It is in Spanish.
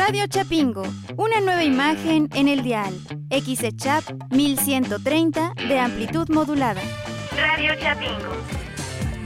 Radio Chapingo, una nueva imagen en el dial. XECHAP 1130 de amplitud modulada. Radio Chapingo.